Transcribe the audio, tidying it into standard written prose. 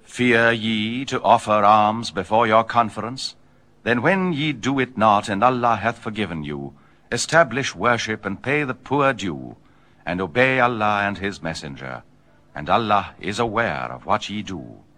Fear ye to offer alms before your conference? Then when ye do it not, and Allah hath forgiven you, establish worship and pay the poor due, and obey Allah and his messenger, and Allah is aware of what ye do.